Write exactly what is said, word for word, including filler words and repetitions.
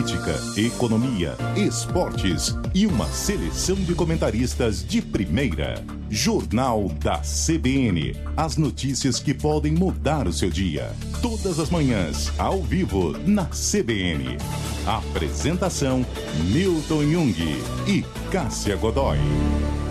política, economia, esportes e uma seleção de comentaristas de primeira. Jornal da C B N. As notícias que podem mudar o seu dia. Todas as manhãs, ao vivo, na C B N. Apresentação: Milton Jung e Cássia Godoy.